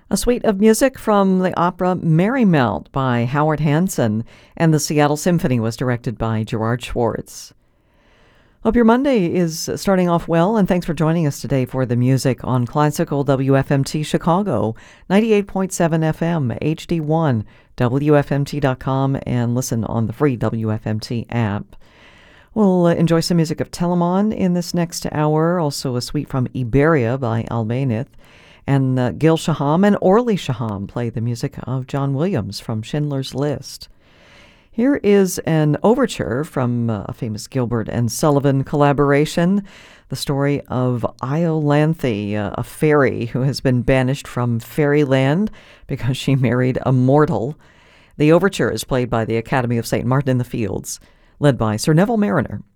A suite of music from the opera Marymount by Howard Hanson, and the Seattle Symphony was directed by Gerard Schwartz. Hope your Monday is starting off well, and thanks for joining us today for the music on Classical WFMT Chicago, 98.7 FM, HD1, WFMT.com, and listen on the free WFMT app. We'll enjoy some music of Telemann in this next hour, also a suite from Iberia by Albéniz, and Gil Shaham and Orly Shaham play the music of John Williams from Schindler's List. Here is an overture from a famous Gilbert and Sullivan collaboration, the story of Iolanthe, a fairy who has been banished from fairyland because she married a mortal. The overture is played by the Academy of St. Martin in the Fields, led by Sir Neville Marriner.